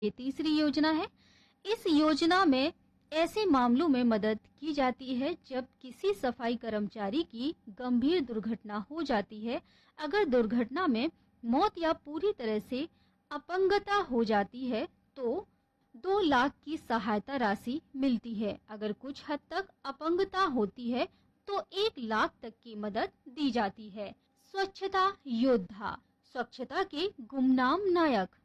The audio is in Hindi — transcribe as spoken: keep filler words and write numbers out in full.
ये तीसरी योजना है। इस योजना में ऐसे मामलों में मदद की जाती है जब किसी सफाई कर्मचारी की गंभीर दुर्घटना हो जाती है। अगर दुर्घटना में मौत या पूरी तरह से अपंगता हो जाती है तो दो लाख की सहायता राशि मिलती है। अगर कुछ हद तक अपंगता होती है तो एक लाख तक की मदद दी जाती है। स्वच्छता योद्धा, स्वच्छता के गुमनाम नायक।